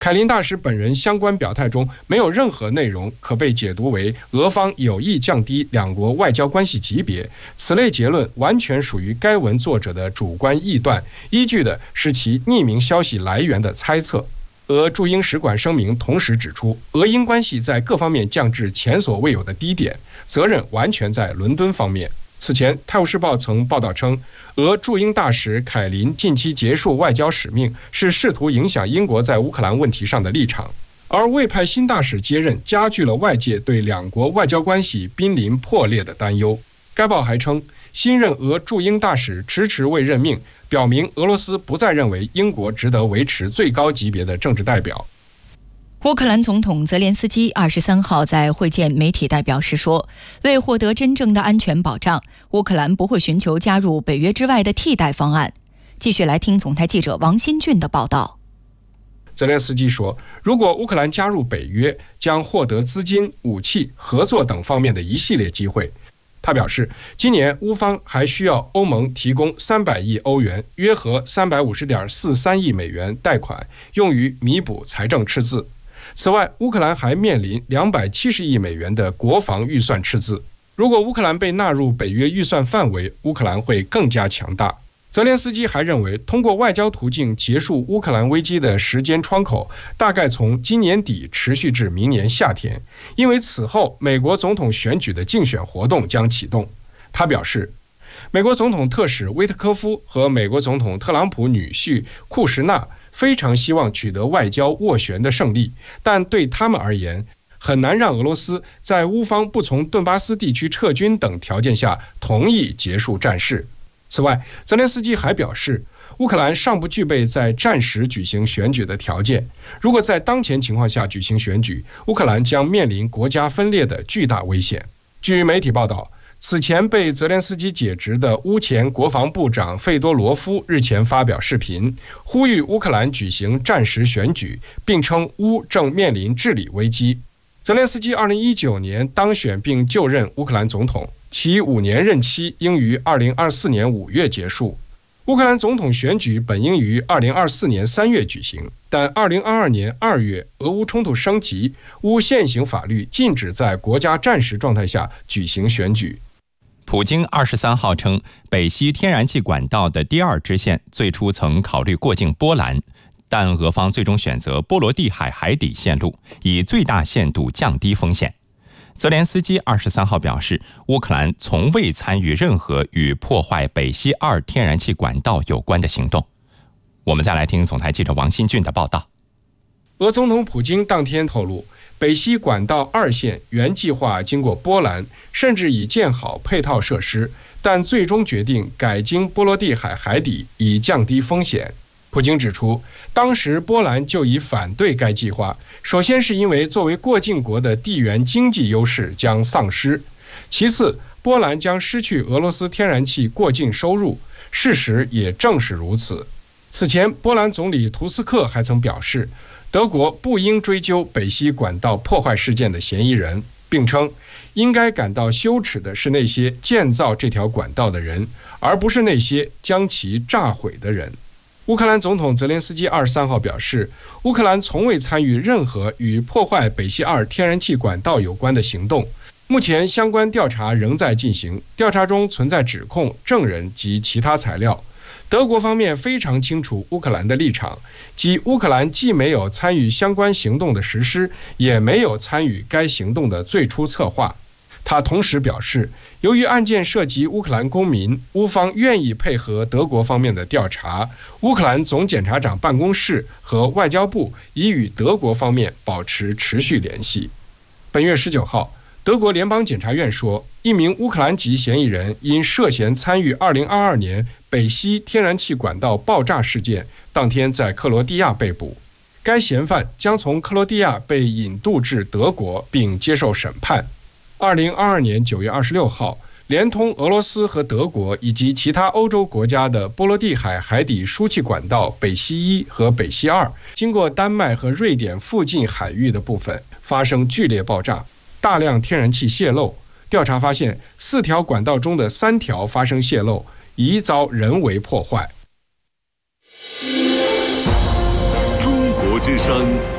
凯林大使本人相关表态中没有任何内容可被解读为俄方有意降低两国外交关系级别，此类结论完全属于该文作者的主观臆断，依据的是其匿名消息来源的猜测。俄驻英使馆声明同时指出，俄英关系在各方面降至前所未有的低点，责任完全在伦敦方面。此前，《泰晤士报》曾报道称，俄驻英大使凯林近期结束外交使命，是试图影响英国在乌克兰问题上的立场。而未派新大使接任，加剧了外界对两国外交关系濒临破裂的担忧。该报还称，新任俄驻英大使迟迟未任命，表明俄罗斯不再认为英国值得维持最高级别的政治代表。 乌克兰总统泽连斯基23号在会见媒体代表时说，为获得真正的安全保障，乌克兰不会寻求加入北约之外的替代方案。继续来听总台记者王新俊的报道。 泽连斯基说，如果乌克兰加入北约，将获得资金、武器、合作等方面的一系列机会。他表示，今年乌方还需要欧盟提供300亿欧元，约合350.43亿美元贷款，用于弥补财政赤字。此外，乌克兰还面临270亿美元的国防预算赤字。如果乌克兰被纳入北约预算范围，乌克兰会更加强大。泽连斯基还认为，通过外交途径结束乌克兰危机的时间窗口大概从今年底持续至明年夏天，因为此后美国总统选举的竞选活动将启动。他表示，美国总统特使威特科夫和美国总统特朗普女婿库什纳非常希望取得外交斡旋的胜利，但对他们而言，很难让俄罗斯在乌方不从顿巴斯地区撤军等条件下同意结束战事。此外，泽连斯基还表示，乌克兰尚不具备在战时举行选举的条件。如果在当前情况下举行选举，乌克兰将面临国家分裂的巨大危险。据媒体报道，此前被泽连斯基解职的乌前国防部长费多罗夫日前发表视频，呼吁乌克兰举行战时选举，并称乌正面临治理危机。泽连斯基2019年当选并就任乌克兰总统，其5年任期应于2024年5月结束。乌克兰总统选举本应于2024年3月举行，但2022年2月俄乌冲突升级，乌现行法律禁止在国家战时状态下举行选举。 普京23号称，北溪天然气管道的第2支线最初曾考虑过境波兰，但俄方最终选择波罗的海海底线路，以最大限度降低风险。泽连斯基23号表示，乌克兰从未参与任何与破坏北溪2天然气管道有关的行动。我们再来听总台记者王新俊的报道。 俄总统普京当天透露，北溪管道2线原计划经过波兰，甚至已建好配套设施，但最终决定改经波罗的海海底，以降低风险。普京指出，当时波兰就已反对该计划，首先是因为作为过境国的地缘经济优势将丧失，其次，波兰将失去俄罗斯天然气过境收入，事实也正是如此。此前，波兰总理图斯克还曾表示，德国不应追究北溪管道破坏事件的嫌疑人，并称应该感到羞耻的是那些建造这条管道的人，而不是那些将其炸毁的人。乌克兰总统泽连斯基23号表示，乌克兰从未参与任何与破坏北溪2天然气管道有关的行动。目前相关调查仍在进行，调查中存在指控、证人及其他材料。德国方面非常清楚乌克兰的立场，即乌克兰既没有参与相关行动的实施，也没有参与该行动的最初策划。他同时表示，由于案件涉及乌克兰公民，乌方愿意配合德国方面的调查。乌克兰总检察长办公室和外交部已与德国方面保持持续联系。本月19号，德国联邦检察院说，一名乌克兰籍嫌疑人因涉嫌参与2022年北溪天然气管道爆炸事件，当天在克罗地亚被捕。该嫌犯将从克罗地亚被引渡至德国，并接受审判。2022年9月26号，连通俄罗斯和德国以及其他欧洲国家的波罗的海海底输气管道北溪1和北溪2，经过丹麦和瑞典附近海域的部分发生剧烈爆炸，大量天然气泄漏。调查发现，4条管道中的3条发生泄漏，疑遭人为破坏。 中国之声